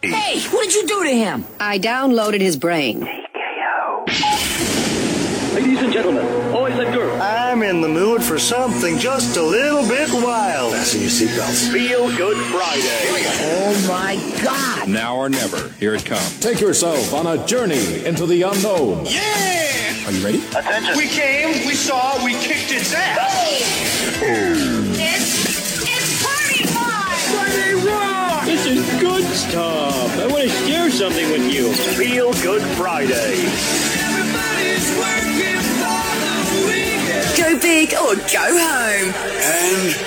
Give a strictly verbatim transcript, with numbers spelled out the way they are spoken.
Hey, what did you do to him? I downloaded his brain. Ladies and gentlemen, boys and girls, I'm in the mood for something just a little bit wild. Fasten your seatbelts. Feel Good Friday. Oh my God. Now or never, here it comes. Take yourself on a journey into the unknown. Yeah! Are you ready? Attention. We came, we saw, we kicked its ass. It's, it's party time! Friday Rock! This is good stuff. I want to share something with you. Feel Good Friday. Everybody's working for the weekend. Go big or go home. And